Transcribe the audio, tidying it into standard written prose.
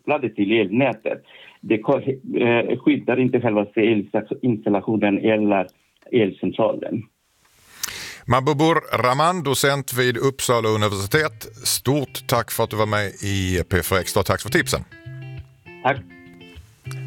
kopplade till elnätet. Det skyddar inte själva elinstallationen eller elcentralen. Mahbubur Rahman, docent vid Uppsala universitet. Stort tack för att du var med i P4 Extra. Tack för tipsen. Tack.